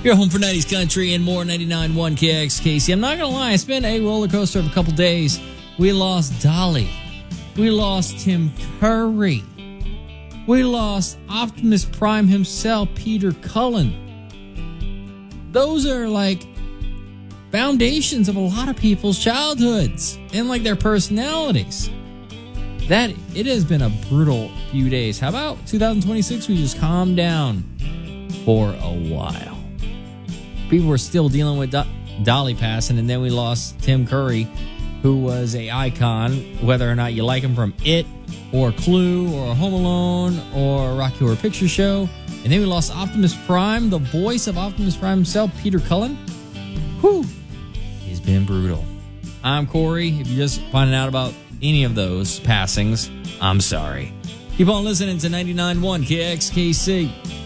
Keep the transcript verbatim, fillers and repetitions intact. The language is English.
You're home for nineties country and more. Ninety-nine point one K X K C. I'm not gonna lie, it's been a roller coaster of a couple days. We lost Dolly. We lost Tim Curry. We lost Optimus Prime himself, Peter Cullen. Those are like foundations of a lot of people's childhoods and like their personalities. That it has been a brutal few days. How about two thousand twenty-six? We just calm down for a while. People were still dealing with Do- Dolly passing, and then we lost Tim Curry, who was a icon, whether or not you like him from It or Clue or Home Alone or Rocky Horror Picture Show. And then we lost Optimus Prime, the voice of Optimus Prime himself, Peter Cullen. Whew. It's been brutal. I'm Corey. If you're just finding out about any of those passings, I'm sorry. Keep on listening to ninety-nine point one K X K C.